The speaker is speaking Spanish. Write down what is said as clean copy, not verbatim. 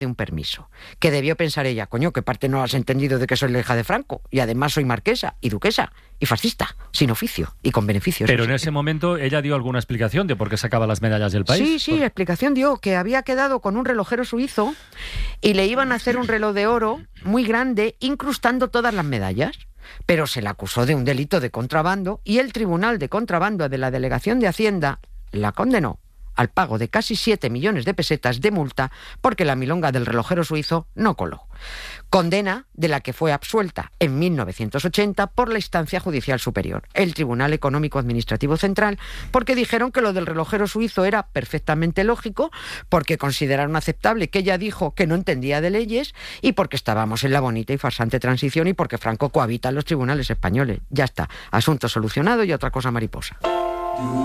de un permiso. Que debió pensar ella, coño, ¿qué parte no has entendido de que soy la hija de Franco? Y además soy marquesa y duquesa y fascista, sin oficio y con beneficios. Pero en ese momento ella dio alguna explicación de por qué sacaba las medallas del país. Sí, explicación dio, que había quedado con un relojero suizo y le iban a hacer un reloj de oro muy grande, incrustando todas las medallas. Pero se la acusó de un delito de contrabando y el Tribunal de Contrabando de la Delegación de Hacienda la condenó al pago de casi 7 millones de pesetas de multa porque la milonga del relojero suizo no coló. Condena de la que fue absuelta en 1980 por la instancia judicial superior, el Tribunal Económico Administrativo Central, porque dijeron que lo del relojero suizo era perfectamente lógico, porque consideraron aceptable que ella dijo que no entendía de leyes y porque estábamos en la bonita y farsante transición y porque Franco cohabita en los tribunales españoles. Ya está, asunto solucionado y otra cosa mariposa.